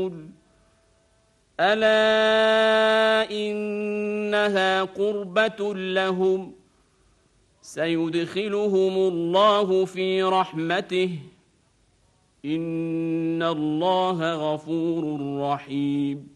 الرسل ألا إنها قربة لهم سيدخلهم الله في رحمته إن الله غفور رحيم